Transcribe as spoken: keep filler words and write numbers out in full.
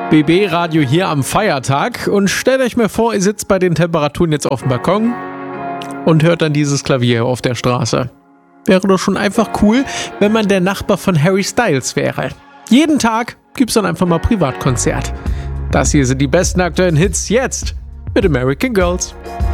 B B-Radio hier am Feiertag und stellt euch mal vor, ihr sitzt bei den Temperaturen jetzt auf dem Balkon und hört dann dieses Klavier auf der Straße. Wäre doch schon einfach cool, wenn man der Nachbar von Harry Styles wäre. Jeden Tag gibt's dann einfach mal Privatkonzert. Das hier sind die besten aktuellen Hits jetzt mit American Girls.